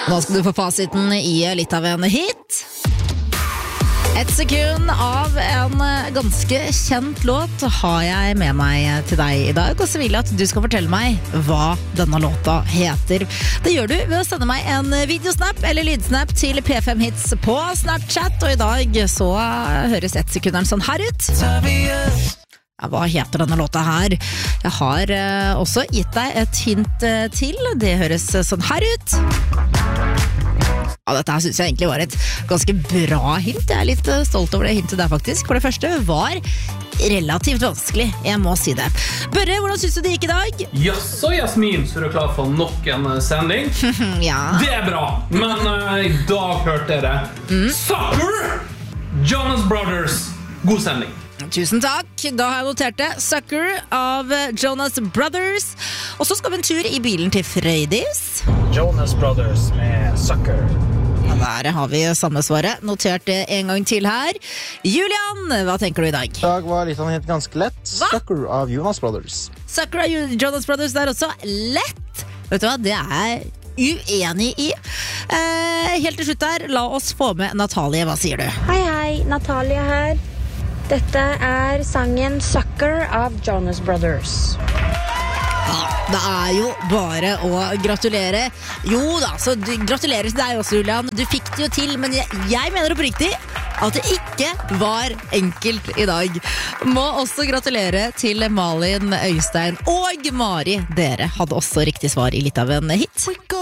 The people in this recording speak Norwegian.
Nå skal du få fasiten I litt av en hit. Et sekund av en ganske kjent låt har jeg med meg til deg I dag, og så vil jeg at du skal fortelle meg hva denne låta heter. Det gjør du ved å sende meg en videosnap eller lydsnap til P5 Hits på Snapchat, og I dag så høres ett sekunderen sånn her ut. Ja, hva heter denne låta her? Jeg har også gitt deg et hint til. Det høres sånn her ut. Ja, dette her synes jeg egentlig var et ganske bra hint. Jeg litt stolt over det hintet der faktisk. For det første var relativt vanskelig, jeg må si det. Børre, hvordan synes du det gikk I dag? Jaså, Jasmin, så du klar for nok en sending? Ja. Det bra, men I dag hørte dere Sucker! Jonas Brothers. God sending. Tusen takk, da har jeg notert det. Sucker av Jonas Brothers. Og så skal vi en tur I bilen til Frøydis. Jonas Brothers med Sucker. Ja, der har vi samme svaret. Notert det en gang til her. Julian, hva tenker du I dag? I dag var litt helt ganske lett. Hva? Sucker av Jonas Brothers. Sucker av Jonas Brothers der også. Lett! Vet du hva, det er uenig I. Helt til slutt der, la oss få med Natalie. Hva sier du? Hei, Natalia her. Dette sangen Sucker av Jonas Brothers. Ja, det jo bare å gratulere. Jo da, så gratulerer til deg også, Julian. Du fikk det jo til, men jeg mener oppriktig at det ikke var enkelt I dag. Må også gratulere til Malin, Øystein og Mari. Dere hadde også riktig svar I litt av en hit.